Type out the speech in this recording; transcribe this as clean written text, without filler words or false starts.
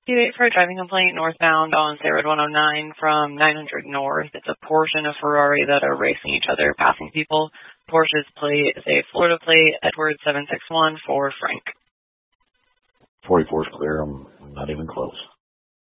2-8 for a driving complaint northbound on State Road 109 from 900 North. It's a Porsche and a Ferrari that are racing each other, passing people. Porsche's plate is a Florida plate, Edward 761 for Frank. 44 is clear. I'm not even close.